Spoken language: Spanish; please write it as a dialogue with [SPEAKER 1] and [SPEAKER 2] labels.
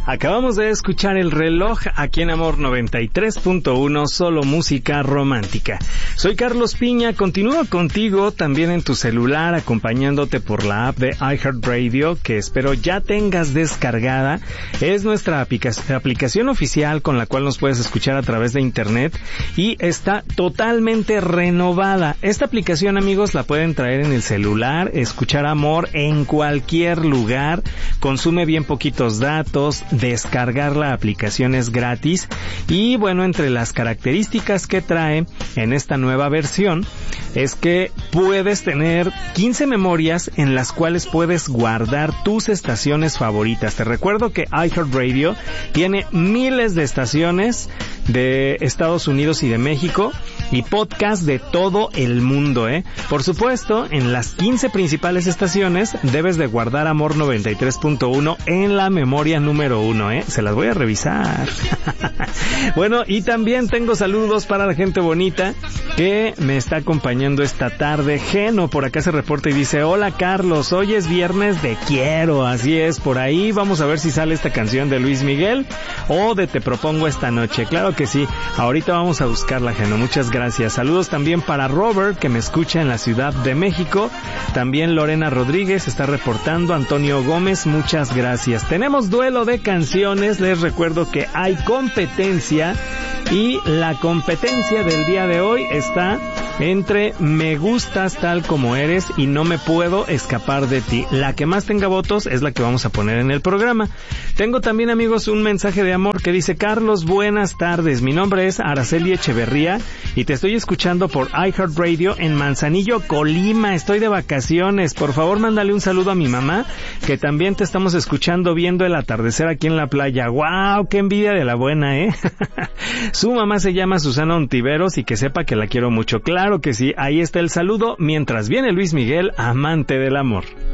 [SPEAKER 1] Acabamos de escuchar El Reloj aquí en Amor 93.1, solo música romántica. Soy Carlos Piña, continúo contigo también en tu celular, acompañándote por la app de iHeartRadio, que espero ya tengas descargada. Es nuestra aplicación oficial con la cual nos puedes escuchar a través de internet y está totalmente renovada. Esta aplicación, amigos, la pueden traer en el celular, escuchar Amor en cualquier lugar, consume bien poquitos datos, descargar la aplicación es gratis y bueno, entre las características que trae en esta nueva versión es que puedes tener 15 memorias en las cuales puedes guardar tus estaciones favoritas. Te recuerdo que iHeartRadio tiene miles de estaciones de Estados Unidos y de México y podcast de todo el mundo, Por supuesto, en las 15 principales estaciones debes de guardar Amor 93.1 en la memoria número 1, Se las voy a revisar. Bueno, y también tengo saludos para la gente bonita que me está acompañando esta tarde. Geno por acá se reporta y dice: hola Carlos, hoy es viernes de Quiero. Así es, por ahí vamos a ver si sale esta canción de Luis Miguel o de Te Propongo Esta Noche. Claro que sí, ahorita vamos a buscarla, Geno. Muchas gracias. Saludos también para Robert, que me escucha en la Ciudad de México. También Lorena Rodríguez está reportando. Antonio Gómez, muchas gracias. Tenemos duelo de canciones. Les recuerdo que hay competencia y la competencia del día de hoy está entre Me Gustas Tal Como Eres y No Me Puedo Escapar de Ti. La que más tenga votos es la que vamos a poner en el programa. Tengo también, amigos, un mensaje de amor que dice: Carlos, buenas tardes, mi nombre es Araceli Echeverría y te estoy escuchando por iHeartRadio en Manzanillo, Colima. Estoy de vacaciones, por favor mándale un saludo a mi mamá, que también te estamos escuchando viendo el atardecer aquí en la playa. ¡Wow! ¡Qué envidia de la buena, Su mamá se llama Susana Ontiveros y que sepa que la quiero mucho. Claro que sí, ahí está el saludo, mientras viene Luis Miguel, Amante del Amor.